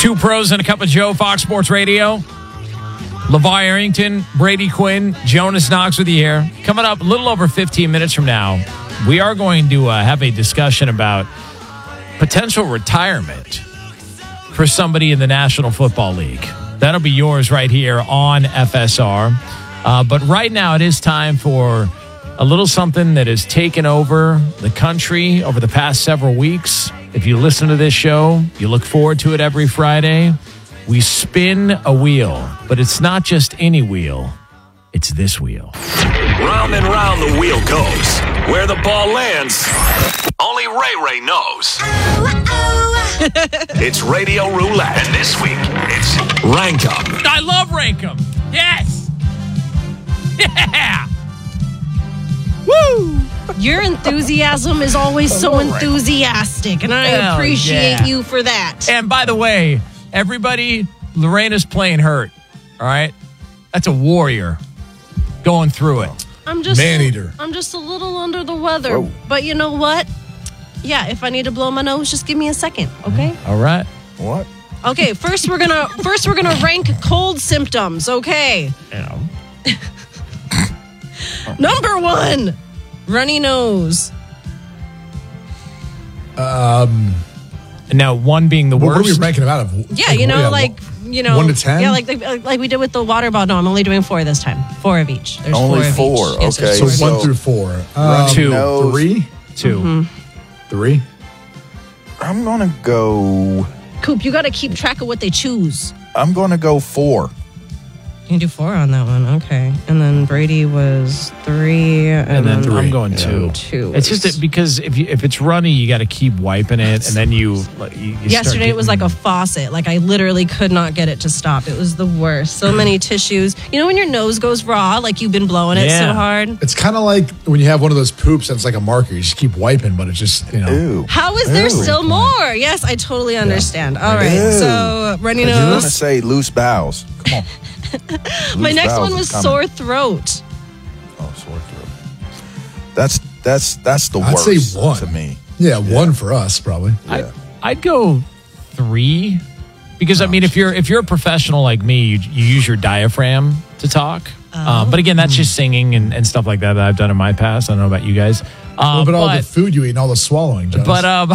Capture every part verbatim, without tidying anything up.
Two pros and a cup of Joe, Fox Sports Radio. LeVar Arrington, Brady Quinn, Jonas Knox with you here. Coming up a little over fifteen minutes from now, we are going to uh, have a discussion about potential retirement for somebody in the National Football League. That'll be yours right here on F S R. Uh, but right now it is time for a little something that has taken over the country over the past several weeks. If you listen to this show, you look forward to it every Friday. We spin a wheel, but it's not just any wheel. It's this wheel. Round and round the wheel goes. Where the ball lands, only Ray Ray knows. It's Radio Roulette, and this week, it's Rank 'em. I love Rank 'em. Yes. Yeah. Woo. Your enthusiasm is always so enthusiastic, and I Hell appreciate yeah. you for that. And by the way, everybody, Lorena's playing hurt. All right? That's a warrior going through it. I'm just Man-eater. I'm just a little under the weather. Whoa. But you know what? Yeah, if I need to blow my nose, just give me a second, okay? All right. What? Okay, first we're gonna first we're gonna rank cold symptoms, okay? Yeah. Number one, runny nose. Now, one being the What, what are we worst. ranking them out of? Yeah, you know, like you know, one to ten? Yeah, like like, like we did with the water bottle. No, I'm only doing four this time. Four of each. There's Only four. Of four, each. Yes, okay. there's So four of one each. through four. Runny Um, Two. nose. Three? Two. Mm-hmm. Three? I'm gonna go. Coop, you got to keep track of what they choose. I'm gonna go four. You can do four on that one, okay. And then Brady was three, and, And then then I'm three. going two. two. It's just that because if you, if it's runny, you got to keep wiping it, and then you. like, you, you start Yesterday it was like getting- a faucet. Like I literally could not get it to stop. It was the worst. So many tissues. You know when your nose goes raw, like you've been blowing it Yeah. so hard? It's kind of like when you have one of those poops and it's like a marker. You just keep wiping, but it's just, you know. Ew. How is there Ew. still more? Yes, I totally understand. All right. Ew. So runny You're gonna nose. say loose bowels. Come on. My Loose next bowels one is was coming. sore throat. Oh, sore throat. That's that's that's the I'd worst say one. to me. Yeah, one for us, probably. I'd, I'd go three, because I mean, if you're if you're a professional like me, you, you use your diaphragm to talk. Uh, but again, that's just singing and, and stuff like that that I've done in my past. I don't know about you guys. Uh, What about all the but food you eat and all the swallowing, Jonas? but um,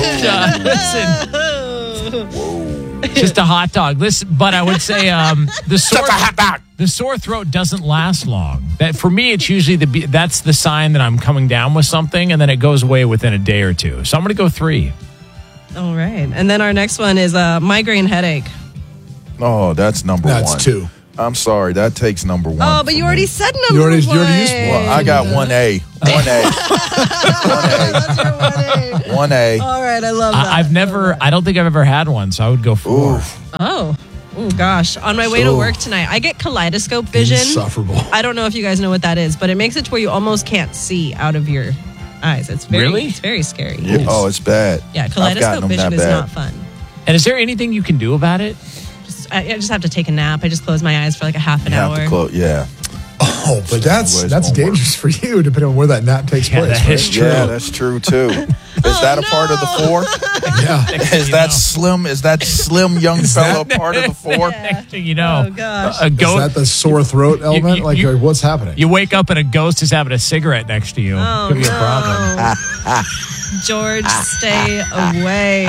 uh, listen, just a hot dog. Listen, but I would say um, the sore the sore throat doesn't last long. That for me, it's usually the be- that's the sign that I'm coming down with something, and then it goes away within a day or two. So I'm going to go three. All right. And then our next one is a migraine headache. Oh, that's number That's one. two. I'm sorry, that takes number one. Oh, but for you me. already said number You already- you one. already used one. Well, I got one A. One A. That's your one A. One A. All right, I love that. I, I've never, I don't think I've ever had one, so I would go four. Oof. Oh. Oh, gosh. On my way to So- work tonight, I get kaleidoscope vision. Insufferable. I don't know if you guys know what that is, but it makes it to where you almost can't see out of your eyes. It's very, Really? It's very scary. Yeah, oh, it's bad. Yeah, I've kaleidoscope gotten them vision that is bad. not fun. And is there anything you can do about it? Just, I, I just have to take a nap. I just close my eyes for like a half an You have hour. to close. Yeah. Oh, but that's Anyways, that's homework. dangerous for you, depending on where that nap takes Yeah, place. that right? is true. Yeah, that's true too. Is that a part of the four? Yeah. Is You that know. slim? Is that slim young fellow part of the four? Next thing you know, Oh, gosh. a, a Is ghost. that the sore throat element? you- like, you- like, what's happening? You wake up and a ghost is having a cigarette next to you. Oh, Could be a no. problem. George, stay away.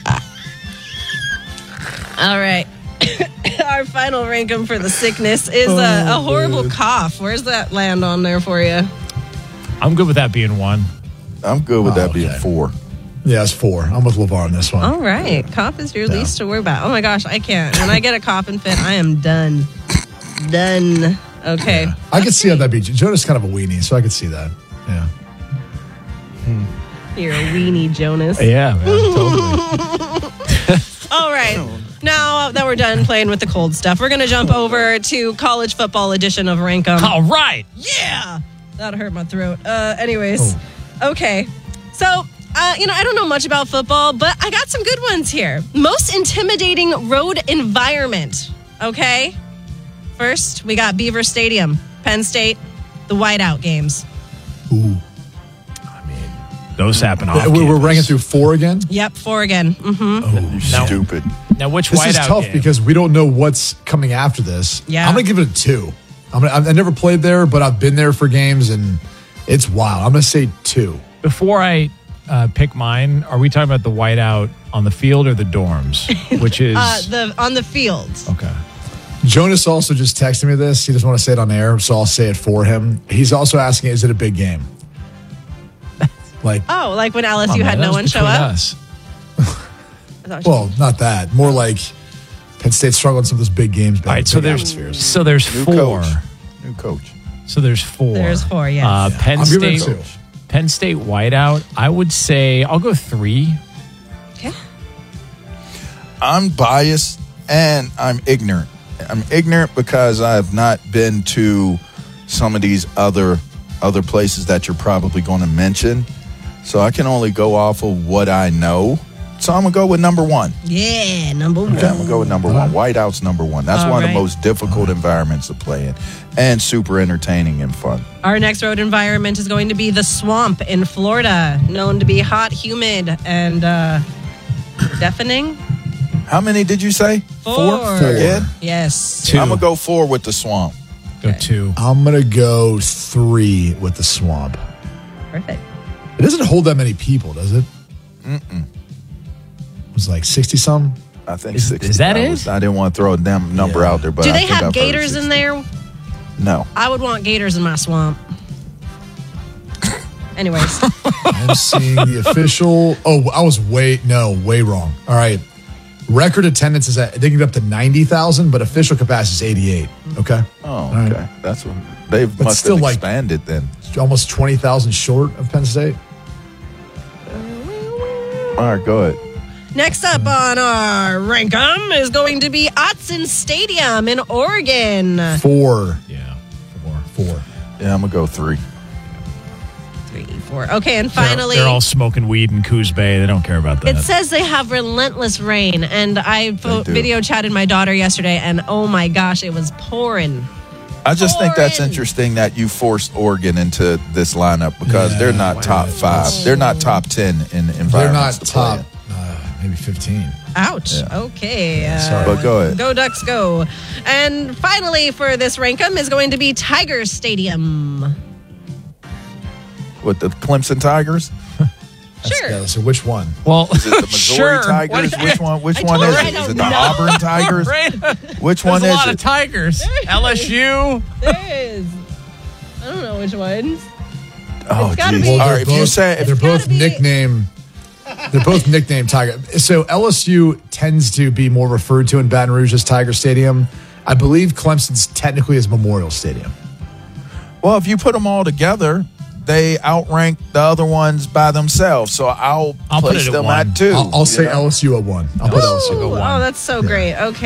All right. Our final rankum for the sickness is a, a horrible cough. Where's that land on there for you? I'm good with that being one. I'm good with Oh, that being okay. four. Yeah, it's four. I'm with LeVar on this one. All right. Cough is your least to worry about. Oh my gosh, I can't. When I get a coughing fit, I am done. Done. Okay. I could see how that'd be. Jonas is kind of a weenie, so I could see that. Yeah. You're a weenie, Jonas. Yeah, man, totally. All right. Now that we're done playing with the cold stuff, we're going to jump over to college football edition of Rankum. All right. Yeah. That hurt my throat. Uh, anyways. Okay. So, uh, you know, I don't know much about football, but I got some good ones here. Most intimidating road environment. Okay. First, we got Beaver Stadium, Penn State, the whiteout games. Ooh. I mean, Those happen off Uh, We're, we're campus. ranking through four again. Yep, four again. Mm-hmm. You No. stupid. Now, which This whiteout is tough game? because we don't know what's coming after this. Yeah. I'm gonna give it a two. I'm gonna, I I never played there, but I've been there for games, and it's wild. I'm gonna say two. Before I uh, pick mine, are we talking about the whiteout on the field or the dorms? Which is Uh, the on the field. okay. Jonas also just texted me this. He doesn't want to say it on air, so I'll say it for him. He's also asking, is it a big game? Like, Oh, like when L S U Come on, had man, no that was one show between up. us. I thought she- well, not that. More like Penn State struggled in some of those big games. All right, so there's atmospheres. so there's New four. coach. New coach. So there's four. There's four, yes. Uh, Penn I'm giving it State. two. Penn State whiteout. I would say I'll go three. Okay. I'm biased and I'm ignorant. I'm ignorant because I have not been to some of these other other places that you're probably going to mention. So I can only go off of what I know. So I'm going to go with number one. Yeah, number one. Okay, I'm going to go with number one. Whiteout's number one. That's All one of right. the most difficult environments to play in and super entertaining and fun. Our next road environment is going to be the Swamp in Florida, known to be hot, humid, and uh, deafening. How many did you say? Four. Again? Yes. Two. I'm going to go four with the Swamp. Go two. I'm gonna go three with the Swamp. Perfect. It doesn't hold that many people, does it? Mm-mm. It was like sixty some. I think Is- sixty. is that I it? was- I didn't want to throw a damn number Yeah. out there, but Do I they think have I've heard gators in sixty. there? No. I would want gators in my swamp. Anyways, I'm seeing the official. Oh, I was way no, way wrong. All right, record attendance is at they get up to ninety thousand, but official capacity is eighty-eight. Okay, Oh, All right. okay. That's what they But must still, have like- expanded then. almost twenty thousand short of Penn State. All right, go ahead. next up on our Rankum is going to be Autzen Stadium in Oregon. Four, Yeah. Four. four. Yeah, I'm gonna go three. Three, four. Okay, and They're- finally, they're, all smoking weed in Coos Bay. They don't care about that. it says they have relentless rain, and I fo- do. video chatted my daughter yesterday, and oh my gosh, it was pouring. I just think that's Oregon. interesting that you forced Oregon into this lineup because Yeah, they're not wow. top five. They're not top ten in environments. They're not to play top, in. uh, maybe fifteen. Ouch. Yeah. Okay. Uh, sorry. But go ahead. Go Ducks, go. And finally, for this Rankum is going to be Tiger Stadium. With the Clemson Tigers, Sure. Yeah, so which one? well, is it the Missouri sure. Tigers? What- Which one? Which I one told is her I it? Is don't it the know. Auburn Tigers? Right? Which There's one a is lot it? of Tigers. L S U. There is. I don't know which ones. Oh, It's gotta geez. be- All they're right, if you both- say they're if, both gotta be- nickname. They're both nicknamed Tiger. So L S U tends to be more referred to in Baton Rouge as Tiger Stadium. I believe Clemson's technically is Memorial Stadium. well, if you put them all together, they outrank the other ones by themselves. So I'll, I'll put place it at them one. at two. I'll, I'll you say know? L S U at one. I'll put L S U. Ooh, oh, that's so great. Okay.